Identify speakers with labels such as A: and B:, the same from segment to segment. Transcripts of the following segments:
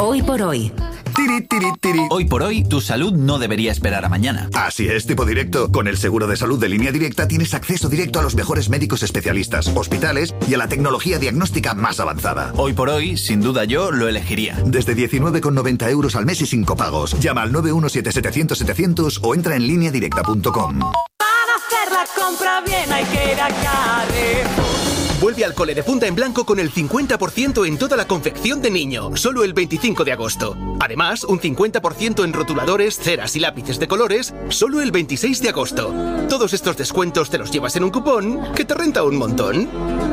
A: Hoy por hoy.
B: Tiri, tiri, tiri.
C: Hoy por hoy, tu salud no debería esperar a mañana.
B: Así es, tipo directo. Con el seguro de salud de Línea Directa tienes acceso directo a los mejores médicos especialistas, hospitales y a la tecnología diagnóstica más avanzada.
C: Hoy por hoy, sin duda yo lo elegiría.
B: Desde 19,90 € al mes y sin copagos. Llama al 917-700-700 o entra en lineadirecta.com.
D: Para hacer la compra bien hay que ir a Carrefour.
E: Vuelve al cole de Punta en Blanco con el 50% en toda la confección de niño, solo el 25 de agosto. Además, un 50% en rotuladores, ceras y lápices de colores, solo el 26 de agosto. Todos estos descuentos te los llevas en un cupón que te renta un montón.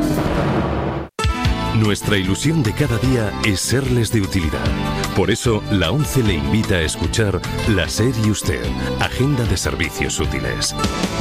F: Nuestra ilusión de cada día es serles de utilidad. Por eso, la ONCE le invita a escuchar La SER y Usted, Agenda de Servicios Útiles.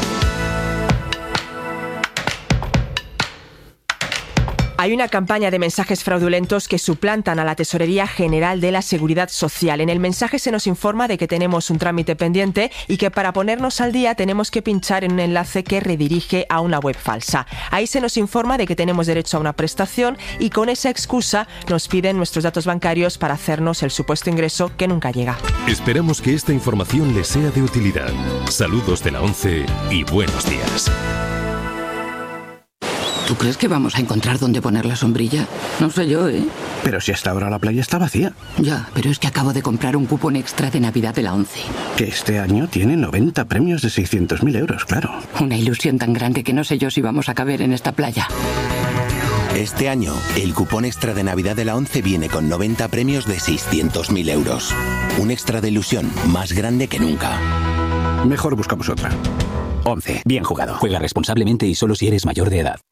G: Hay una campaña de mensajes fraudulentos que suplantan a la Tesorería General de la Seguridad Social. En el mensaje se nos informa de que tenemos un trámite pendiente y que para ponernos al día tenemos que pinchar en un enlace que redirige a una web falsa. Ahí se nos informa de que tenemos derecho a una prestación y con esa excusa nos piden nuestros datos bancarios para hacernos el supuesto ingreso que nunca llega.
F: Esperamos que esta información les sea de utilidad. Saludos de la ONCE y buenos días.
H: ¿Tú crees que vamos a encontrar dónde poner la sombrilla? No sé yo, ¿eh?
I: Pero si hasta ahora la playa está vacía.
H: Ya, pero es que acabo de comprar un cupón extra de Navidad de la ONCE.
I: Que este año tiene 90 premios de 600.000 euros, claro.
H: Una ilusión tan grande que no sé yo si vamos a caber en esta playa.
J: Este año, el cupón extra de Navidad de la ONCE viene con 90 premios de 600.000 euros. Un extra de ilusión más grande que nunca.
I: Mejor buscamos otra.
K: ONCE. Bien jugado. Juega responsablemente y solo si eres mayor de edad.